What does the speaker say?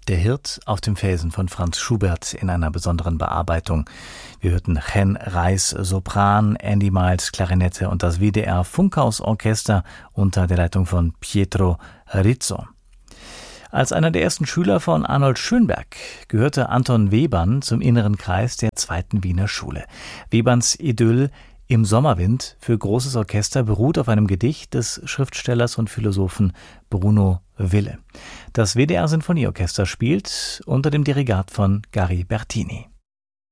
Der Hirt auf dem Felsen von Franz Schubert in einer besonderen Bearbeitung. Wir hörten Chen Reis Sopran, Andy Miles Klarinette und das WDR Funkhaus Orchester unter der Leitung von Pietro Rizzo. Als einer der ersten Schüler von Arnold Schönberg gehörte Anton Webern zum inneren Kreis der zweiten Wiener Schule. Weberns Idyll Im Sommerwind für großes Orchester beruht auf einem Gedicht des Schriftstellers und Philosophen Bruno Wille. Das WDR Sinfonieorchester spielt unter dem Dirigat von Gary Bertini.